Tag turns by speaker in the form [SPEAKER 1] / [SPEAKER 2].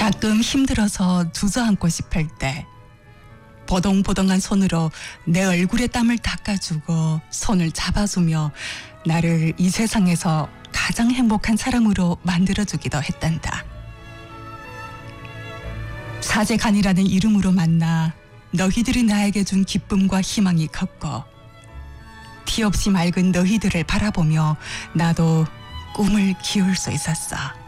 [SPEAKER 1] 가끔 힘들어서 주저앉고 싶을 때 보동보동한 손으로 내 얼굴에 땀을 닦아주고 손을 잡아주며 나를 이 세상에서 가장 행복한 사람으로 만들어주기도 했단다. 사제간이라는 이름으로 만나 너희들이 나에게 준 기쁨과 희망이 컸고 티 없이 맑은 너희들을 바라보며 나도 꿈을 키울 수 있었어.